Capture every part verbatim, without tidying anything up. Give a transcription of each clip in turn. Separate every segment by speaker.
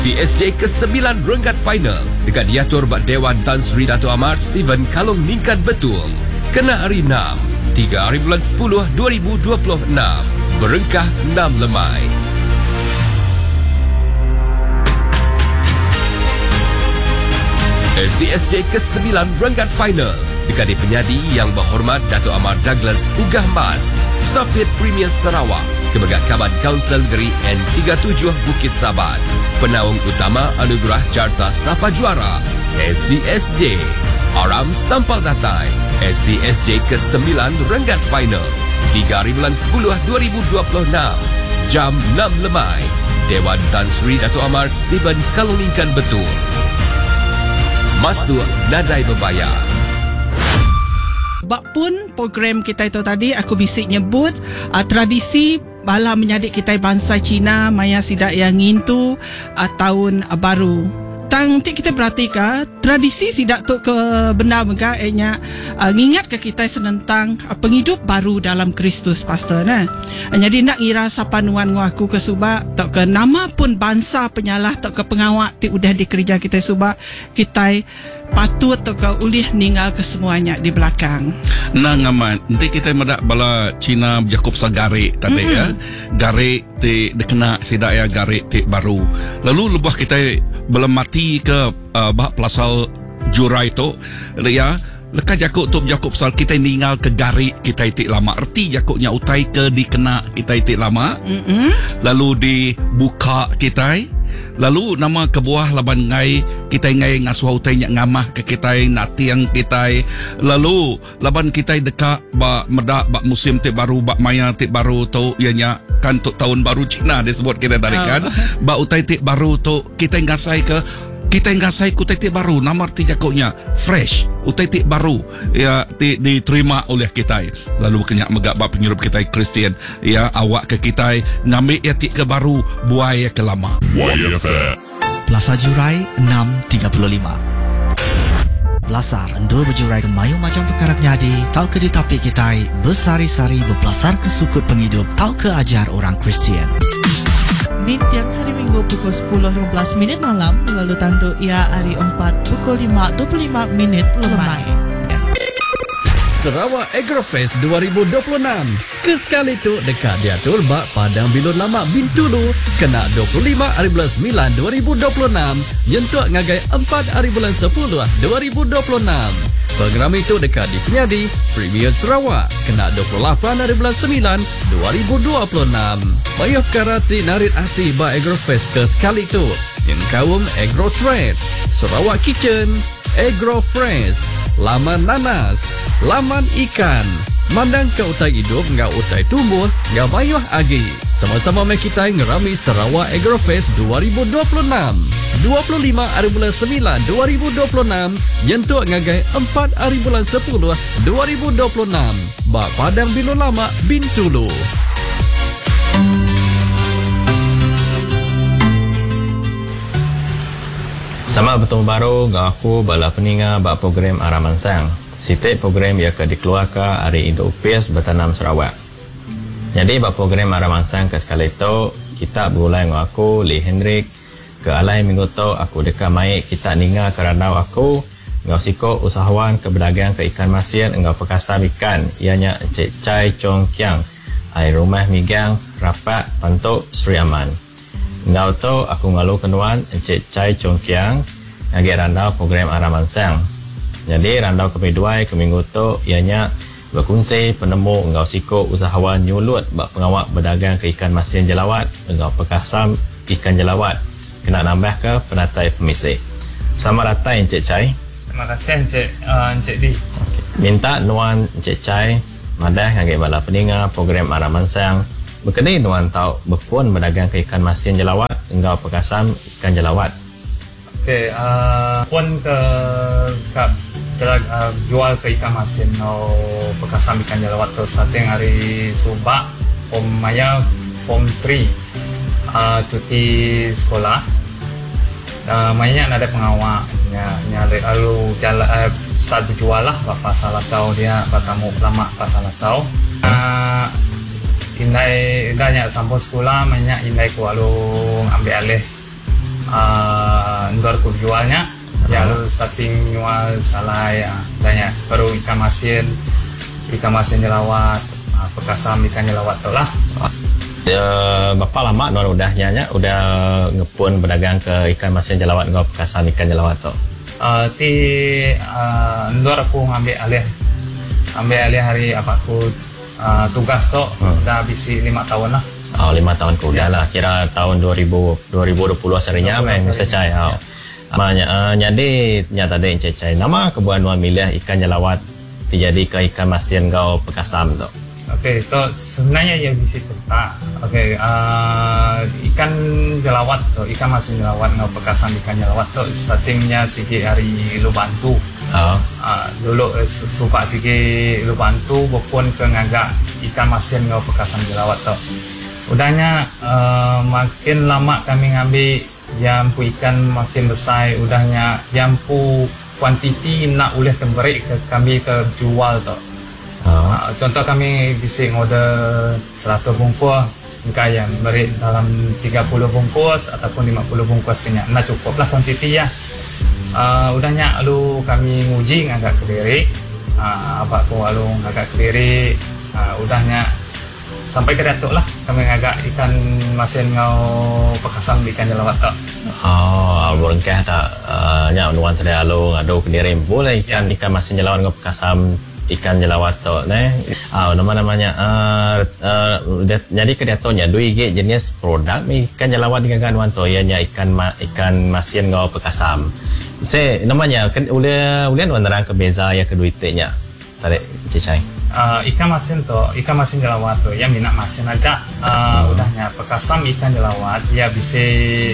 Speaker 1: C S J ke sembilan renggat final dekat diatur bak Dewan Tan Sri Dato' Amar Steven Kalong Ningkan Betung. Kena hari enam, tiga hari bulan sepuluh dua ribu dua puluh enam. Berengkah enam lemai. C S J ke sembilan renggat final dekat di penyadi yang berhormat Dato' Amar Douglas Ugah Mas, Safit Premier Sarawak, Kemegat Kaban Kaunsil Negeri N tiga puluh tujuh Bukit Sabat. Penaung utama anugerah Carta Sapa Juara S C S J. Aram Sampal Datai S C S J ke sembilan renggat final tiga hari bulan sepuluh dua ribu dua puluh enam. Jam enam lemai. Dewan Tan Sri Dato' Amar Steven Kalong Ningkan Betul. Masuk nadai berbayar.
Speaker 2: Bak pun program kita itu tadi aku bisik nyebut uh, tradisi bala menyadik kita bangsa Cina maya sidak yang ngintu uh, tahun uh, baru. Tang ti kita perhatikan tradisi sidak tu ke benda mereka enya uh, ngingat ke kita senentang uh, penghidup baru dalam Kristus pastor nah. Uh, jadi nak ngira sapanuan ngaku ke subak tok ke nama pun bangsa penyalah tok ke pengawak ti udah di kerja kita subak kita patut tok ke ulih ninggal ke semuanya di belakang.
Speaker 3: Nah ngaman nanti kita medak bala Cina Jakob sagare tadi mm-hmm. ya. Gare ti dekena sidak ya gare ti baru. Lalu lebah kita belum mati ke uh, bah pelasal jurai tu ya lekat jakuk tu Jakob sal kita ninggal ke gari kita itik lama erti jakuknya utai ke dikena kita itik lama mm-hmm. lalu dibuka kita lalu nama kebuah laban ngai kita ngai ngasuh utai nyak ngamah ke kita natiang kita lalu laban kita dekat ba medak ba musim tik baru ba maya tik baru tu ianya kan untuk tahun baru Cina disebut kita tarikan oh. Ba utai tik baru tu kita ngasai ke kita ngasai ku utai tik baru nama arti jakuknya fresh utai tik baru ya ti, diterima oleh kita lalu kenyak megak ba pengirup kita Kristian ya awak ke kita ngambil ya tik ke baru buaya ke lama.
Speaker 4: Plaza Jurai enam tiga puluh lima. Belasar endul berjurai ke mayu macam perkara nyadi tau ke di tapi kita bersari-sari berpelasar ke sukut penghidup tau ke ajar orang Kristian.
Speaker 5: Di tiang hari Minggu pukul sepuluh lima belas minit malam lalu tanduk ia hari empat pukul lima dua puluh lima minit lemai.
Speaker 6: Sarawak Agrofest dua ribu dua puluh enam. Kesekali tu dekat diatur bak Padang Bilun Lama Bintulu kena dua puluh lima hari bulan sembilan dua ribu dua puluh enam yentuk ngagai empat hari bulan sepuluh dua ribu dua puluh enam. Program itu dekat di penyadi Premier Sarawak kena dua puluh lapan hari bulan sembilan dua ribu dua puluh enam. Mayuh karati narit hati ba Agrofest ke sekali tu yang kawum Agro Trade, Sarawak Kitchen, Agro Fresh, Laman Nanas, Laman Ikan. Mandang ke utai hidup, ngak utai tumbuh, ngak mayuh agi. Sama-sama mai kita ngerami Sarawak Agrofest dua ribu dua puluh enam. dua puluh lima hari bulan sembilan dua ribu dua puluh enam yentuk ngagai empat hari bulan sepuluh dua ribu dua puluh enam. Bak Padang Bilun Lama Bintulu.
Speaker 7: Selamat bertemu baru dengan aku bala peninga bak program Araman Sang. Sitik program yang akan dikeluarkan hari Induk Upis Bertanam Sarawak. Jadi bak program Araman Sang ke sekali itu kita berulang dengan aku Lee Hendrik ke alai minggu tu aku dekat mai kita ninga ke randau aku ngau siko usahawan ke berdagang ke ikan masin ngau perkasa ikan ianya Encik Chai Chong Kiang ai rumah migang rapat pantuk Sri Aman. Ngau tu aku ngalu kenuan Encik Chai Chong Kiang ngagi randau program Araman Sang. Jadi randau kedua ke minggu tu ianya berkongsi penemu ngau siko usahawan nyulut bak pengawak berdagang ke ikan masin jelawat ngau perkasam ikan jelawat kena nambah ke penatai permisi. Selamat datang Encik Chai.
Speaker 8: Terima kasih Encik uh, Encik Di.
Speaker 7: Okay. Minta nuan Encik Chai madah ngagi bala peninga program Araman Sang berkini nuan tau berpun berdagang ke ikan masin jelawat ngau perkasam ikan jelawat.
Speaker 8: Okey, uh, pun ke ke Uh, jual ke ikan masin atau perkasam ikan jelawat tu starting hari Subak Form Maya Form tiga uh, cuti sekolah uh, Maya ada pengawak nyari lalu jalan uh, start berjual lah pasal atau dia bertamu lama pasal atau uh, indai indahnya sampai sekolah Maya indai ku lalu ambil alih uh, ndor ku jualnya ya lalu starting jual salai ya tanya baru ikan masin ikan masin jelawat uh, pekasam ikan jelawat tu lah.
Speaker 7: Ya, berapa lama Nuan udah nyanya udah ngepun berdagang ke ikan masin jelawat ngau pekasam ikan jelawat tu?
Speaker 8: Uh, ti uh, ndor aku ngambil alih ambil alih hari apa aku uh, tugas tu hmm. dah bisi lima tahun lah.
Speaker 7: Oh, lima tahun ke udah lah. Kira tahun dua ribu dua puluh serinya main Mister Chai. Oh. Ya. Uh, jadi nyata deh Encik Chai. Nama kebuan Nuan milih ikan jelawat dijadi ke ikan masin ngau pekasam tu.
Speaker 8: Okey, tu sebenarnya yang di situ tak. Okey, uh, ikan jelawat tu, ikan masin jelawat ngau pekasam ikan jelawat tu startingnya sikit hari lu bantu.
Speaker 7: Oh.
Speaker 8: Uh, dulu uh, suka sikit lu bantu bopun ke ngagak ikan masin ngau pekasam jelawat tu. Udahnya uh, makin lama kami ngambil jampu ikan makin besar, udahnya jampu kuantiti nak boleh kembali ke kami ke jual tu.
Speaker 7: Oh.
Speaker 8: Uh, contoh kami bisa order seratus bungkus, engkau yang beri dalam tiga puluh bungkus ataupun lima puluh bungkus punya. Nah cukup lah kuantiti ya. Uh, udahnya lalu kami nguji ngagak kediri, uh, apa tu lalu ngagak kediri, uh, udahnya sampai ke Datuk lah kami ngagak ikan masin ngau pekasam ikan jelawat tu.
Speaker 7: Oh, berengkah tak uh, nya Nuan tadi lalu ngadu kediri boleh ikan ikan masin jelawat ngau pekasam ikan jelawat tu ne. Ah, nama namanya uh, uh, jadi ke Datuknya dua gig jenis produk ikan jelawat dengan Nuan tu ianya ikan ma, ikan masin ngau pekasam. Se namanya kan uleh uleh Nuan nerang ke beza ya kedua itnya. Tarik Cicai.
Speaker 8: Uh, ikan masin tu, ikan masin jelawat tu, yang minat masin aja, uh, hmm. udahnya pekasam ikan jelawat, ya bisa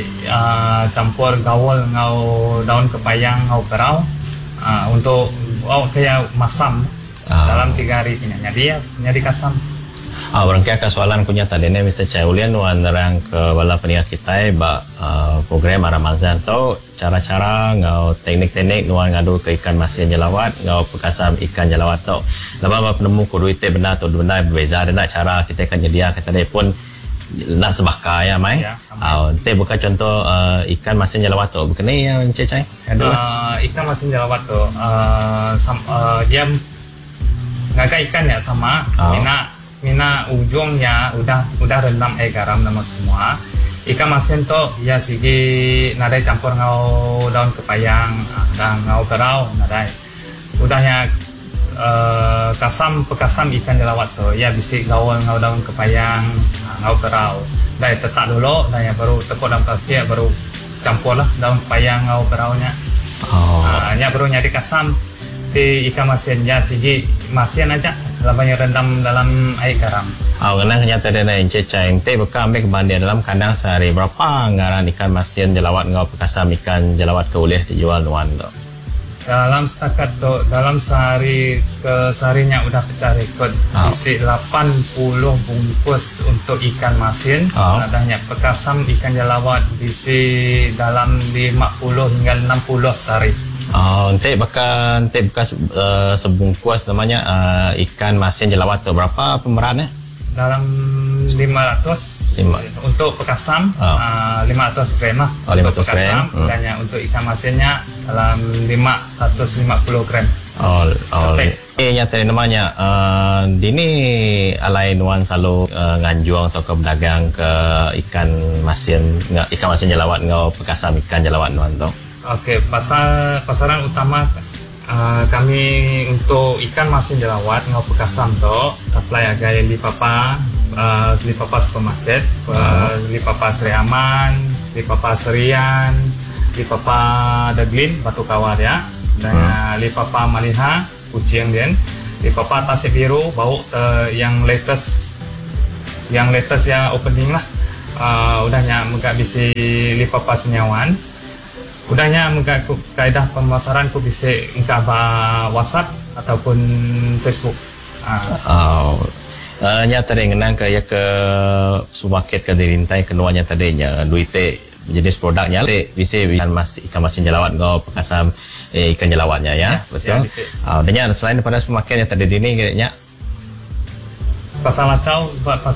Speaker 8: uh, campur gaul ngau daun kepayang ngau perau, uh, untuk oh kayak masam uh. dalam tiga hari punya, jadi ya jadi kasam.
Speaker 7: Ah, berangkai ke soalan punya tadi ni Mister Chai Ulian Nuan nerang ke bala peningkat kita ba uh, program Ramadan tu cara-cara ngau teknik-teknik Nuan ngadu ke ikan masin jelawat ngau pekasam ikan jelawat tu. Lepas penemu ku duit benda tu benda berbeza dan cara kita akan nyedia kita tadi pun nak sebaka ya mai. Ya, ah, teh buka contoh uh, ikan masin jelawat tu. Bukan ni yang Encik Chai.
Speaker 8: Uh, ikan masin jelawat tu uh, sam, uh, dia ngagak ikan ya sama oh. mina mina ujungnya udah udah rendam air garam nama semua. Ikan masin tu ya sigi nadai campur ngau daun kepayang dan ngau perau nadai. Udahnya uh, kasam pekasam ikan jelawat tu ya bisi gaul ngau daun kepayang ngau perau. Dah tetak dulu dah ya baru tekuk dalam plastik baru campur lah daun kepayang ngau peraunya. Oh. Uh, nya baru nyari kasam di ikan masin ya sigi masin aja. Labanya rendam dalam air garam.
Speaker 7: Oh, kena nyata dia nak Encik Chai. Ente buka ambil kebandian dalam kandang sehari berapa ngaran ikan masin jelawat ngau pekasam ikan jelawat ke boleh dijual Nuan tu?
Speaker 8: Dalam setakat tu dalam sehari ke seharinya udah pecah rekod. Oh. Isi lapan puluh bungkus untuk ikan masin. Oh. Adanya pekasam ikan jelawat isi dalam lima puluh hingga enam puluh sehari.
Speaker 7: Oh, ente bakal ente bekas uh, sebungkus namanya uh, ikan masin jelawat tu berapa pemerannya?
Speaker 8: Dalam lima ratus
Speaker 7: lima.
Speaker 8: Untuk pekasam oh. uh, lima ratus gram lah.
Speaker 7: Oh, lima ratus gram.
Speaker 8: Hmm. Dan untuk ikan masinnya dalam lima ratus lima puluh gram.
Speaker 7: Oh, oh. Eh nyata namanya uh, dini alai Nuan selalu uh, nganjuang atau ke berdagang ke ikan masin ikan masin jelawat ngau pekasam ikan jelawat Nuan tu.
Speaker 8: Okey, pasar pasaran utama uh, kami untuk ikan masin jelawat ngau pekasam tu supply agak li papa uh, li papa supermarket, uh, li papa Seri Aman, li papa Serian, li papa Daglin Batu Kawar ya, dan hmm. li papa Maliha Kucing den, li papa Tasik Biru bau uh, yang latest yang latest yang opening lah. Uh, udahnya megak bisi li papa Senyawan. Udahnya mengikut kaedah pemasaran ku bisa engkau ba WhatsApp ataupun Facebook.
Speaker 7: Ah. Oh. Uh, nya tadi ngenang ke ya ke supermarket ke dirintai kenuanya tadinya duit te jenis produknya te bisa ikan mas ikan masin jelawat ngau pekasam eh, ikan jelawatnya ya, ya betul. Ya, ah, uh, dan selain daripada supermarket yang tadi ini nya
Speaker 8: pasar lacau